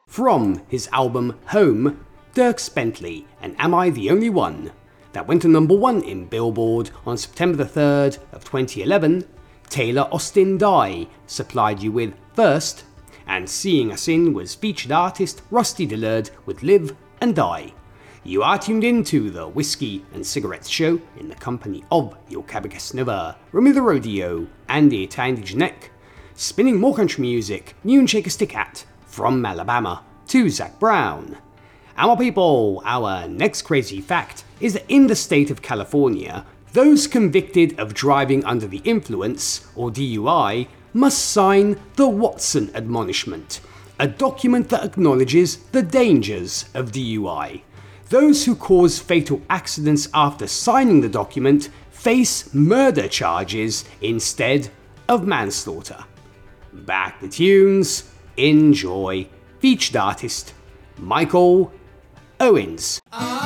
From his album Home, Dierks Bentley and Am I the Only One, that went to number 1 in Billboard on September the 3rd of 2011, Taylor Austin Die supplied you with First, and Seeing Us In was featured artist Rusty Dillard with Live and Die. You are tuned into the Whiskey and Cigarettes Show in the company of your Cabocast Nova, Remy the Rodeo, and the Italian Janek, spinning more country music, new and shake a stick at, from Alabama to Zac Brown. Our people, our next crazy fact is that in the state of California, those convicted of driving under the influence, or DUI, must sign the Watson Admonishment, a document that acknowledges the dangers of DUI. Those who cause fatal accidents after signing the document face murder charges instead of manslaughter. Back the tunes, enjoy. Featured artist Michael Owens.